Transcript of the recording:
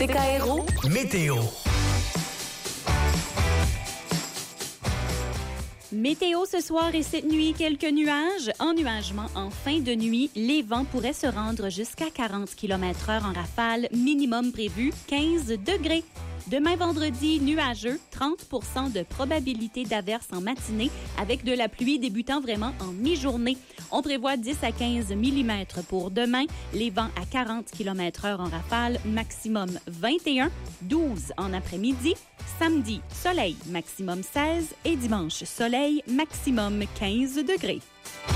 DKRO Météo. Météo ce soir et cette nuit, quelques nuages. Ennuagement en fin de nuit. Les vents pourraient se rendre jusqu'à 40 km/h en rafale. Minimum prévu 15 degrés. Demain vendredi, nuageux, 30 de probabilité d'averse en matinée avec de la pluie débutant vraiment en mi-journée. On prévoit 10 à 15 mm pour demain. Les vents à 40 km/h en rafale, maximum 21, 12 en après-midi. Samedi, soleil, maximum 16 et dimanche, soleil, maximum 15 degrés.